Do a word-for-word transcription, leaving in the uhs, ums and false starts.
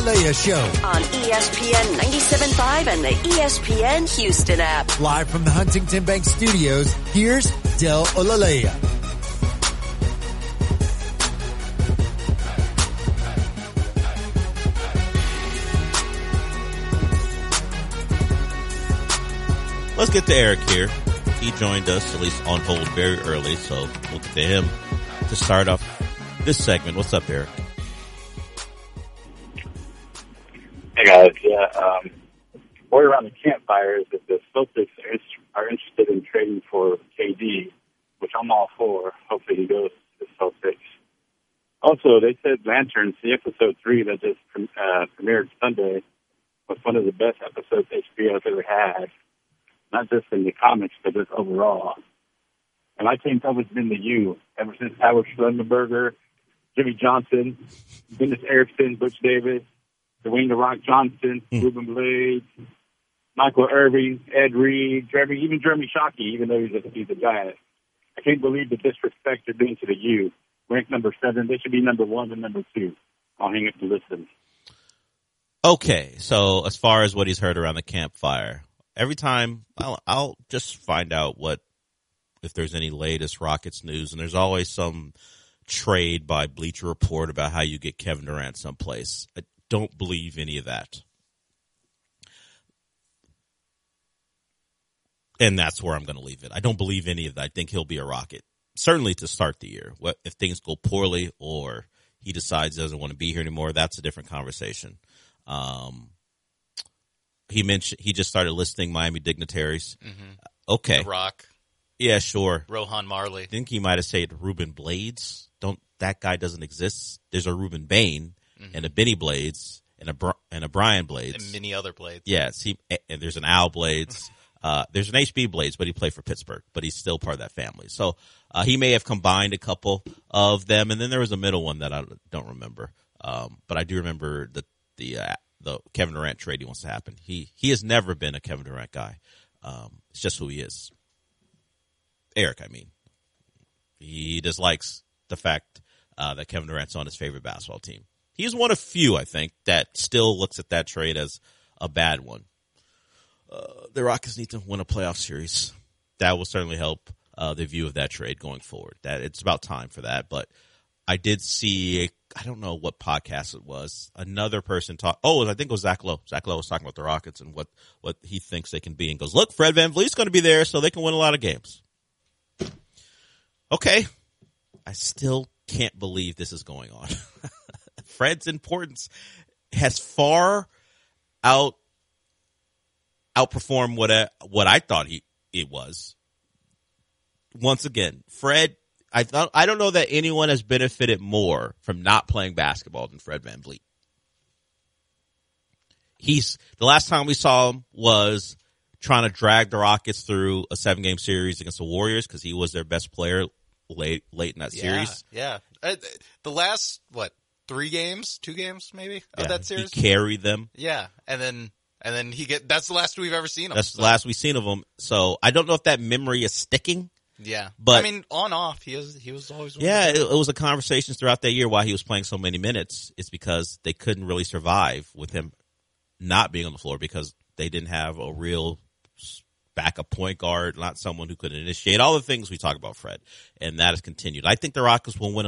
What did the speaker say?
Olaleya Show. On E S P N ninety-seven point five and the E S P N Houston app. Live from the Huntington Bank Studios, here's Del Olaleya. Let's get to Eric here. He joined us, at least on hold, very early, so we'll get to him to start off this segment. What's up, Eric? Hey, guys. Yeah, um, word around the campfire is that the Celtics are interested in trading for K D, which I'm all for. Hopefully he goes to the Celtics. Also, they said Lanterns, the episode three that just uh, premiered Sunday, was one of the best episodes H B O has ever had. Not just in the comics, but just overall. And my team's always been the U, ever since Howard Schlumberger, Jimmy Johnson, Dennis Erickson, Butch Davis, Dwayne The Rock Johnson, mm. Ruben Blades, Michael Irving, Ed Reed, Jeremy, even Jeremy Shockey, even though he's a, he's a guy. I can't believe the disrespect they're doing to the U. Ranked number seven. They should be number one and number two. I'll hang up and listen. Okay, so as far as what he's heard around the campfire, every time I'll, I'll just find out what, if there's any latest Rockets news, and there's always some trade by Bleacher Report about how you get Kevin Durant someplace. I don't believe any of that. And that's where I'm going to leave it. I don't believe any of that. I think he'll be a Rocket, certainly to start the year. What if things go poorly or he decides he doesn't want to be here anymore, that's a different conversation. Um, He mentioned he just started listing Miami dignitaries. Mm-hmm. Okay, The Rock. Yeah, sure. Rohan Marley. I think he might have said Ruben Blades. Don't that guy doesn't exist? There's a Ruben Bain mm-hmm. and a Benny Blades and a and a Brian Blades and many other Blades. Yes, he and there's an Al Blades. uh, there's an H B Blades, but he played for Pittsburgh. But he's still part of that family. So uh, he may have combined a couple of them, and then there was a middle one that I don't remember. Um, but I do remember the the. Uh, the Kevin Durant trade he wants to happen. He he has never been a Kevin Durant guy. Um, it's just who he is. Eric, I mean. He dislikes the fact uh, that Kevin Durant's on his favorite basketball team. He's one of few, I think, that still looks at that trade as a bad one. Uh, the Rockets need to win a playoff series. That will certainly help uh, the view of that trade going forward. That it's about time for that, but I did see, I don't know what podcast it was, another person talk. Oh, I think it was Zach Lowe. Zach Lowe was talking about the Rockets and what, what he thinks they can be and goes, look, Fred VanVleet's going to be there so they can win a lot of games. Okay. I still can't believe this is going on. Fred's importance has far out, outperformed what I, what I thought he, it was. Once again, Fred, I thought I don't know that anyone has benefited more from not playing basketball than Fred VanVleet. He's the last time we saw him was trying to drag the Rockets through a seven game series against the Warriors because he was their best player late late in that yeah, series. Yeah, uh, the last what three games, two games maybe of yeah, that series. He carried them. Yeah, and then and then he get that's the last we've ever seen him. That's so. the last we've seen of him. So I don't know if that memory is sticking. Yeah, but I mean, on off, he was he was always. Yeah, it, it was a conversation throughout that year why he was playing so many minutes. It's because they couldn't really survive with him not being on the floor because they didn't have a real backup point guard, not someone who could initiate all the things we talk about, Fred, and that has continued. I think the Rockets will win